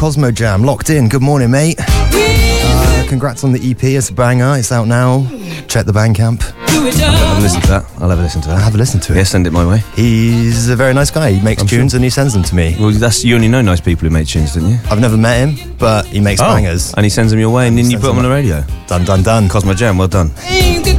Cosmo Jam, locked in. Good morning, mate. Congrats on the EP. It's a banger. It's out now. Check the Bandcamp. I'll have a listen to that. Have a listen to it. Yeah, send it my way. He's a very nice guy. He makes tunes and he sends them to me. Well, you only know nice people who make tunes, don't you? I've never met him, but he makes bangers. And he sends them your way and then you put them on the radio. Done. Cosmo Jam, well done.